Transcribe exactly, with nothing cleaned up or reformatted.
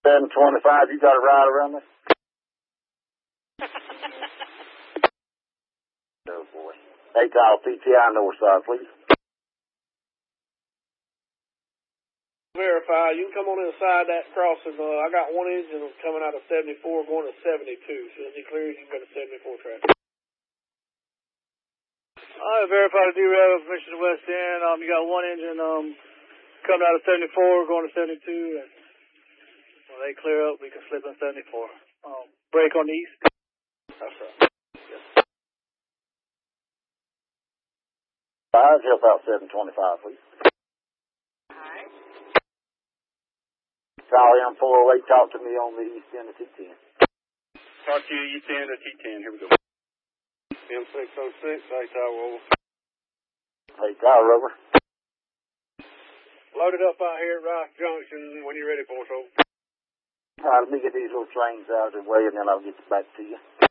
seven twenty-five, you got a ride around there? Oh, boy. Hey, dial P T I north side, please. Verify. You can come on inside that crossing. Uh, I got one engine coming out of seventy-four going to seventy-two. As soon as he clears, you can go to seventy-four traffic. All right, verify the derail information to West End. Um, you got one engine um coming out of seventy-four going to seventy-two. And when they clear up, we can slip in seventy-four. Um, brake on the east. That's right. Yes. Five, help out seven twenty-five, please. Charlie, I'm four oh eight. Talk to me on the east end of T ten. Talk to you east end of T ten. Here we go. M six oh six, hey, Tower over. Hey, Tower over. Loaded up out here at Rice Junction when you're ready for us, over. All right, let me get these little trains out of the way, and then I'll get back to you.